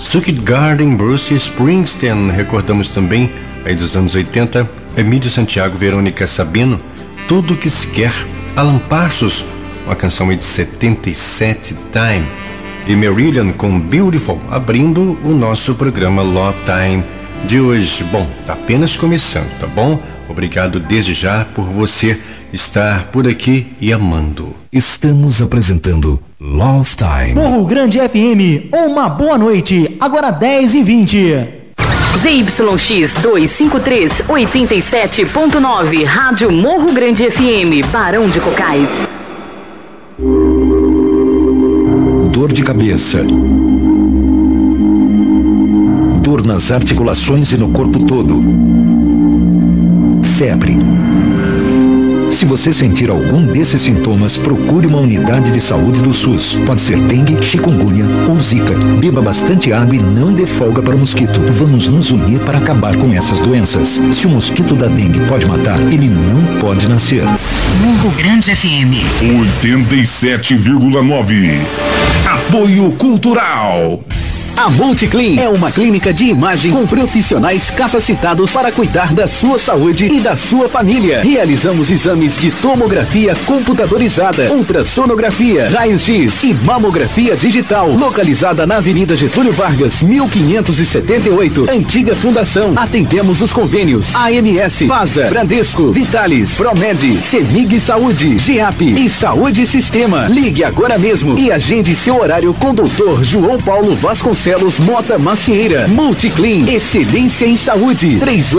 Secret Garden, Bruce Springsteen. Recordamos também, aí dos anos 80, Emílio Santiago, Verônica Sabino, Tudo Que Se Quer. Alan Parsons, uma canção aí de 77, Time. E Marillion com Beautiful, abrindo o nosso programa Love Time de hoje. Bom, tá apenas começando, tá bom? Obrigado desde já por você estar por aqui e amando. Estamos apresentando Love Time. Morro Grande FM, uma boa noite, agora 10h20. ZYX 253, 87.9, Rádio Morro Grande FM, Barão de Cocais. Dor de cabeça, dor nas articulações e no corpo todo, febre. Se você sentir algum desses sintomas, procure uma unidade de saúde do SUS. Pode ser dengue, chikungunya ou zika. Beba bastante água e não dê folga para o mosquito. Vamos nos unir para acabar com essas doenças. Se o mosquito da dengue pode matar, ele não pode nascer. Morro Grande FM 87,9. Apoio Cultural. A Multiclean é uma clínica de imagem com profissionais capacitados para cuidar da sua saúde e da sua família. Realizamos exames de tomografia computadorizada, ultrassonografia, raio-x e mamografia digital. Localizada na Avenida Getúlio Vargas, 1578, Antiga Fundação. Atendemos os convênios AMS, Pasa, Bradesco, Vitalis, Promed, Semig Saúde, GEAP e Saúde Sistema. Ligue agora mesmo e agende seu horário com o Dr. João Paulo Vasconcelos Mota Macieira. Multiclean, excelência em saúde.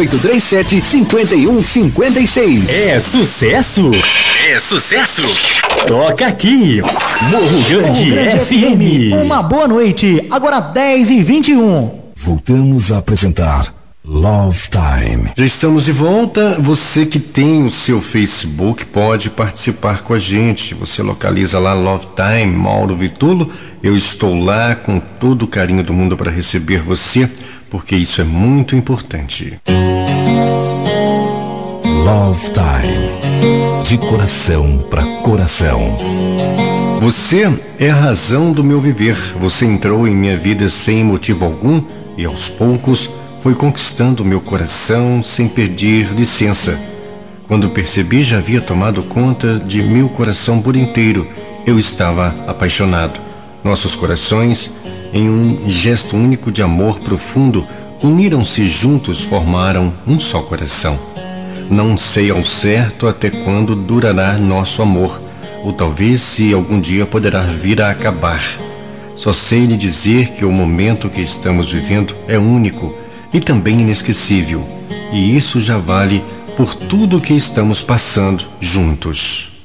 3837-5156. É sucesso? É sucesso? Toca aqui, Morro Grande FM. Uma boa noite, agora 10h21. Voltamos a apresentar Love Time. Já estamos de volta. Você que tem o seu Facebook pode participar com a gente. Você localiza lá Love Time, Mauro Vitulo. Eu estou lá com todo o carinho do mundo para receber você, porque isso é muito importante. Love Time, de coração para coração. Você é a razão do meu viver. Você entrou em minha vida sem motivo algum e aos poucos foi conquistando meu coração sem pedir licença. Quando percebi, já havia tomado conta de meu coração por inteiro. Eu estava apaixonado. Nossos corações, em um gesto único de amor profundo, uniram-se juntos, formaram um só coração. Não sei ao certo até quando durará nosso amor, ou talvez se algum dia poderá vir a acabar. Só sei lhe dizer que o momento que estamos vivendo é único e também inesquecível, e isso já vale por tudo que estamos passando juntos.